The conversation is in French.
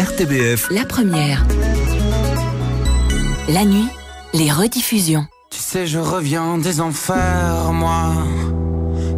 RTBF. La première. La nuit, les rediffusions. Tu sais, je reviens des enfers, moi.